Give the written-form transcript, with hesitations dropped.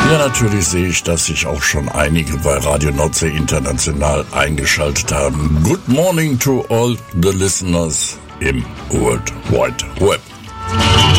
Ja, natürlich sehe ich, dass sich auch schon einige bei Radio Nordsee International eingeschaltet haben. Good morning to all the listeners im World Wide Web.